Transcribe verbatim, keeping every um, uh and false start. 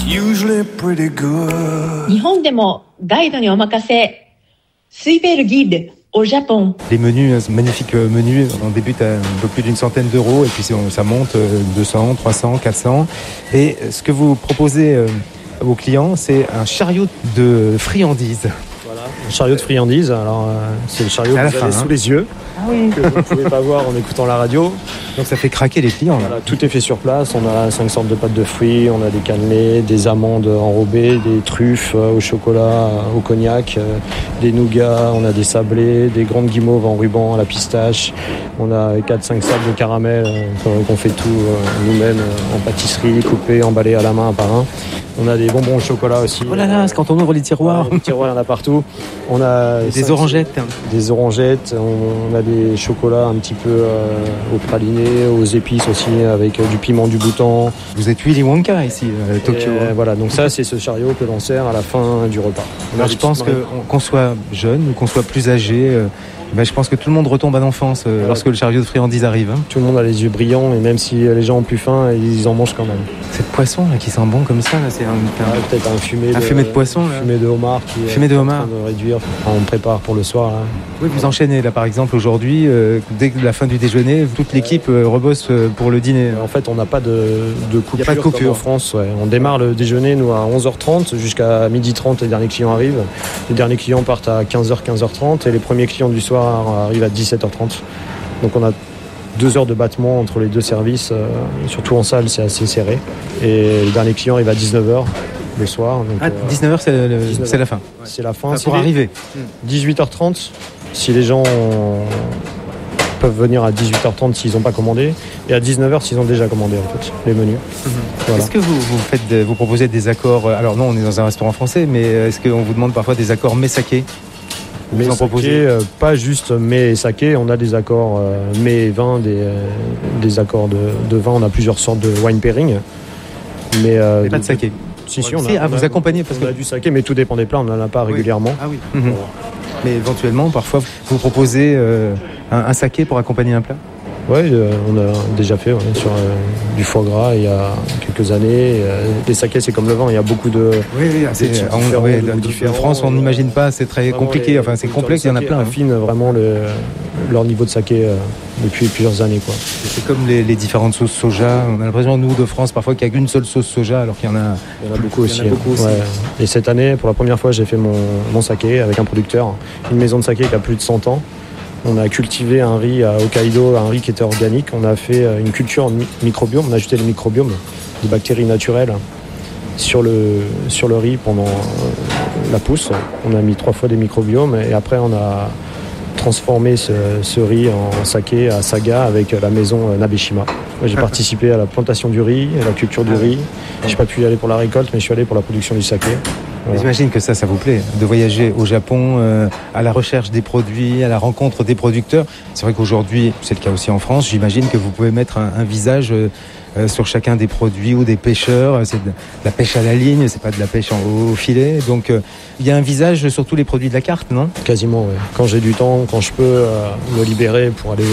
usually pretty good. 日本でもガイドにお任せ。Suivez le guide au Japon. Les menus, magnifiques menus, on débute à un peu plus d'une centaine d'euros et puis ça monte deux cents, trois cents, quatre cents. Et ce que vous proposez aux clients, c'est un chariot de friandises. Voilà, un chariot de friandises. Alors, euh, c'est le chariot que vous fin, avez hein. sous les yeux, ah oui. que vous ne pouvez pas voir en écoutant la radio. Donc ça fait craquer les clients. Voilà, tout est fait sur place. On a cinq sortes de pâtes de fruits, on a des cannelés, des amandes enrobées, des truffes au chocolat, au cognac, des nougats, on a des sablés, des grandes guimauves en ruban à la pistache. On a quatre cinq sortes de caramel qu'on fait tout nous-mêmes en pâtisserie, coupé, emballé à la main un par un. On a des bonbons au chocolat aussi. Oh là là, c'est quand on ouvre les tiroirs. Les tiroirs, il y en a partout. On a des cinq, orangettes. Des orangettes. On, on a des chocolats un petit peu euh, au praliné, aux épices aussi, avec euh, du piment du Bhoutan. Vous êtes Willy Wonka ici, à Tokyo. Et, voilà, donc ça, c'est ce chariot que l'on sert à la fin du repas. On Alors je pense que, qu'on soit jeune ou qu'on soit plus âgé, euh, ben, je pense que tout le monde retombe à l'enfance euh, voilà. lorsque le chariot de friandises arrive. Hein. Tout le monde a les yeux brillants et même si les gens ont plus faim, ils en mangent quand même. Cette poisson là qui sent bon comme ça, là, c'est un, un... Ouais, peut-être un fumé, un de, fumé de poisson, là. Fumé de homard qui fumé de homard. est en train de réduire. Enfin, on prépare pour le soir. Là. Oui, vous enchaînez là par exemple aujourd'hui, euh, dès la fin du déjeuner, toute l'équipe euh, rebosse euh, pour le dîner. En fait, on n'a pas de, de coupure. Il n'y a pas de coupure comme en France. Ouais. On démarre le déjeuner nous à onze heures trente jusqu'à midi trente. Les derniers clients arrivent. Les derniers clients partent à quinze heures, quinze heures trente et les premiers clients du soir arrivent à dix-sept heures trente. Donc on a deux heures de battement entre les deux services, euh, surtout en salle c'est assez serré. Et le dernier client arrive à dix-neuf heures le soir. Donc, ah, dix-neuf heures c'est, le, dix-neuf c'est la fin. C'est la fin. Enfin, si pour les... arriver. dix-huit heures trente, si les gens ont... peuvent venir à dix-huit heures trente s'ils n'ont pas commandé, et à dix-neuf heures s'ils ont déjà commandé en fait, les menus. Mm-hmm. Voilà. Est-ce que vous, vous, faites de, vous proposez des accords, alors non on est dans un restaurant français, mais est-ce qu'on vous demande parfois des accords mets saké? Mais saké, euh, pas juste mets et saké, on a des accords euh, mets et vin, des, euh, des accords de, de vin, on a plusieurs sortes de wine pairing. Mais euh, pas de saké. Si, si, on a, a, vous accompagnez parce on que... a du saké, mais tout dépend des plats, on n'en a pas régulièrement. Oui. Ah oui. Mm-hmm. Voilà. Mais éventuellement, parfois, vous proposez euh, un, un saké pour accompagner un plat? Oui, euh, on a déjà fait ouais, sur euh, du foie gras il y a quelques années. Euh, les sakés, c'est comme le vin, il y a beaucoup de. Oui, oui, c'est, différents, on, oui, de, différents. En France, on n'imagine pas, c'est très compliqué. Les, enfin, c'est complexe, il y en a plein. Affinent hein. vraiment le, leur niveau de saké euh, depuis plusieurs années. Quoi. C'est comme les, les différentes sauces soja. On a l'impression, nous, de France, parfois, qu'il n'y a qu'une seule sauce soja, alors qu'il y en a. Il y en a beaucoup aussi. Il y en a beaucoup aussi. Ouais. Et cette année, pour la première fois, j'ai fait mon, mon saké avec un producteur, une maison de saké qui a plus de cent ans. On a cultivé un riz à Hokkaido, un riz qui était organique. On a fait une culture en microbiome. On a ajouté les microbiomes, des bactéries naturelles sur le, sur le riz pendant la pousse. On a mis trois fois des microbiomes et après on a transformé ce, ce riz en saké à Saga avec la maison Nabeshima. Moi, j'ai participé à la plantation du riz, à la culture du riz. Je n'ai pas pu y aller pour la récolte, mais je suis allé pour la production du saké. Voilà. J'imagine que ça, ça vous plaît, de voyager au Japon euh, à la recherche des produits, à la rencontre des producteurs. C'est vrai qu'aujourd'hui, c'est le cas aussi en France, j'imagine que vous pouvez mettre un, un visage euh, euh, sur chacun des produits ou des pêcheurs. C'est de, de la pêche à la ligne, c'est pas de la pêche en, au, au filet. Donc, euh, il y a un visage sur tous les produits de la carte, non? Quasiment, oui. Quand j'ai du temps, quand je peux euh, me libérer pour aller voir